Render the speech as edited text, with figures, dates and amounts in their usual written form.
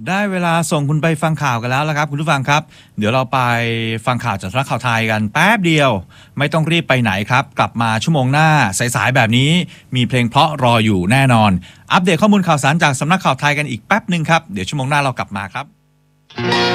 ได้เวลาส่งคุณไปฟังข่าวกันแล้วละครับคุณผู้ฟังครับเดี๋ยวเราไปฟังข่าวจากสำนักข่าวไทยกันแป๊บเดียวไม่ต้องรีบไปไหนครับกลับมาชั่วโมงหน้าสายๆแบบนี้มีเพลงเพราะรออยู่แน่นอนอัปเดตข้อมูลข่าวสารจากสำนักข่าวไทยกันอีกแป๊บนึงครับเดี๋ยวชั่วโมงหน้าเรากลับมาครับ